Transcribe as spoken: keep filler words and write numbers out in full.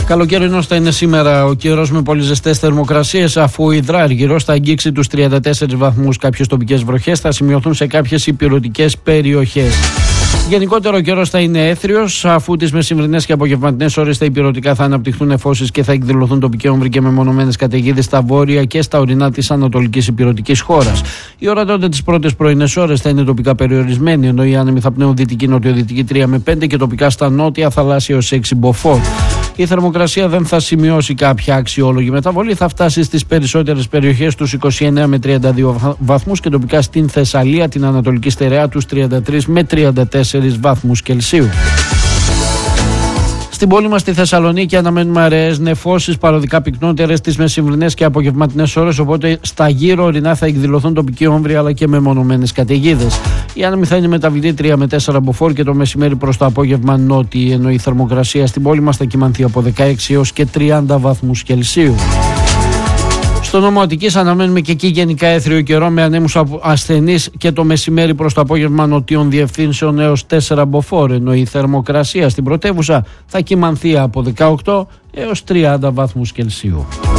Καλοκαιρινός θα είναι σήμερα ο καιρός με πολύ ζεστές θερμοκρασίες, αφού η Ιδρά Αργυρός θα αγγίξει τους τριάντα τέσσερις βαθμούς. Κάποιες τοπικές βροχές θα σημειωθούν σε κάποιες ηπειρωτικές περιοχές. Γενικότερα ο καιρός θα είναι έθριος, αφού τις μεσημβρινές και απογευματινές ώρες τα ηπειρωτικά θα αναπτυχθούν νεφώσεις και θα εκδηλωθούν τοπικοί όμβροι και μεμονωμένες καταιγίδες στα βόρεια και στα ορεινά της ανατολικής ηπειρωτικής χώρας. Η ώρα τότε τις πρώτες πρωινές ώρες θα είναι τοπικά περιορισμένη, ενώ οι άνεμοι θα πνέουν δυτική νοτιοδυτική τρία με πέντε και τοπικά στα νότια θαλάσσια έως έξι μποφόρ. Η θερμοκρασία δεν θα σημειώσει κάποια αξιόλογη μεταβολή, θα φτάσει στις περισσότερες περιοχές τους είκοσι εννέα με τριάντα δύο βαθμούς και τοπικά στην Θεσσαλία, την Ανατολική Στερεά, τους τριάντα τρεις με τριάντα τέσσερις βαθμούς Κελσίου. Στην πόλη μας στη Θεσσαλονίκη αναμένουμε αραιές νεφώσεις, παροδικά πυκνότερες τις μεσημβρινές και απογευματινές ώρες, οπότε στα γύρω ορεινά θα εκδηλωθούν τοπικοί όμβροι αλλά και μεμονωμένες καταιγίδες. Οι άνεμοι θα είναι μεταβλητοί τρία με τέσσερα μποφόρ και το μεσημέρι προς το απόγευμα νότιοι, ενώ η θερμοκρασία στην πόλη μας θα κυμανθεί από δεκαέξι έως και τριάντα βαθμούς Κελσίου. Στο νόμο Αττικής αναμένουμε και εκεί γενικά έθριο καιρό με ανέμους ασθενείς και το μεσημέρι προς το απόγευμα νοτίων διευθύνσεων έως τέσσερα μποφόρ, ενώ η θερμοκρασία στην πρωτεύουσα θα κυμανθεί από δεκαοκτώ έως τριάντα βαθμούς Κελσίου.